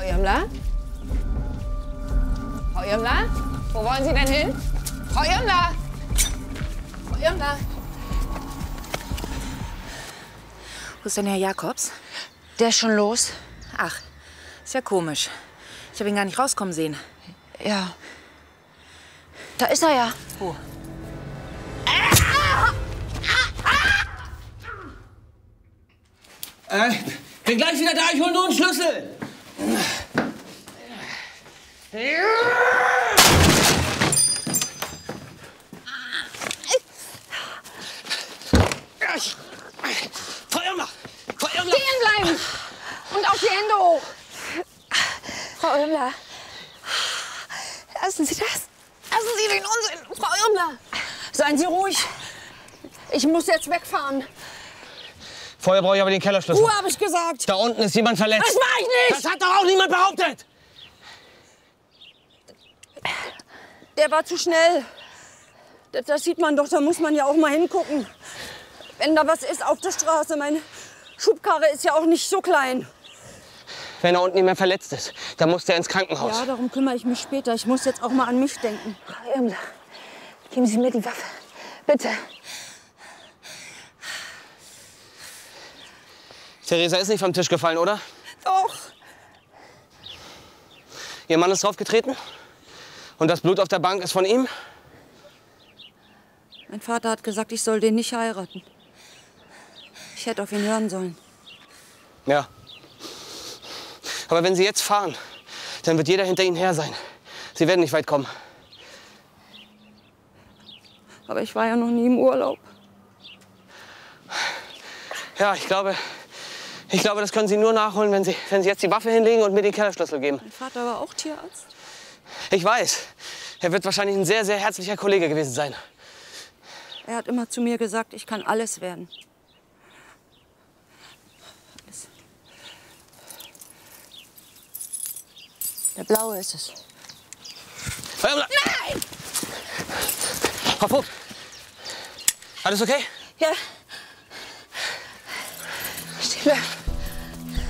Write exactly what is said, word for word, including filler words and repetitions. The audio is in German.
Frau Irmler? Frau Irmler? Wo wollen Sie denn hin? Frau Irmler! Frau Irmler! Wo ist denn Herr Jakobs? Der ist schon los. Ach, ist ja komisch. Ich habe ihn gar nicht rauskommen sehen. Ja. Da ist er ja. Wo? Äh, bin gleich wieder da, ich hol nur einen Schlüssel. Frau Irmler! Frau Irmler! Stehen bleiben! Und auf die Hände hoch! Frau Irmler, lassen Sie das. Lassen Sie den Unsinn! Frau Irmler! Seien Sie ruhig! Ich muss jetzt wegfahren. Vorher brauche ich aber den Kellerschlüssel. Ruhe, habe ich gesagt! Da unten ist jemand verletzt. Das war ich nicht! Das hat doch auch niemand behauptet! Der war zu schnell. Das, das sieht man doch, da muss man ja auch mal hingucken. Wenn da was ist auf der Straße, meine Schubkarre ist ja auch nicht so klein. Wenn da unten jemand verletzt ist, dann muss der ins Krankenhaus. Ja, darum kümmere ich mich später. Ich muss jetzt auch mal an mich denken. Frau Irmler, geben Sie mir die Waffe. Bitte. Theresa ist nicht vom Tisch gefallen, oder? Doch. Ihr Mann ist draufgetreten? Und das Blut auf der Bank ist von ihm? Mein Vater hat gesagt, ich soll den nicht heiraten. Ich hätte auf ihn hören sollen. Ja. Aber wenn Sie jetzt fahren, dann wird jeder hinter Ihnen her sein. Sie werden nicht weit kommen. Aber ich war ja noch nie im Urlaub. Ja, ich glaube, ich glaube, das können Sie nur nachholen, wenn Sie, wenn Sie jetzt die Waffe hinlegen und mir den Kellerschlüssel geben. Mein Vater war auch Tierarzt. Ich weiß. Er wird wahrscheinlich ein sehr, sehr herzlicher Kollege gewesen sein. Er hat immer zu mir gesagt, ich kann alles werden. Alles. Der blaue ist es. Nein! Frau Vogt, alles okay? Ja. Stehen bleiben.